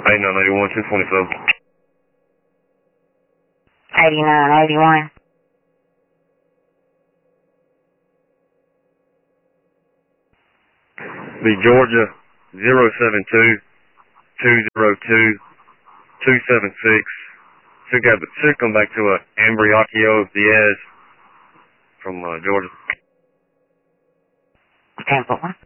8981, 227. 8981. The Georgia 072-202-276. Should come back to Ambriacchio Diaz from Georgia. 10-4.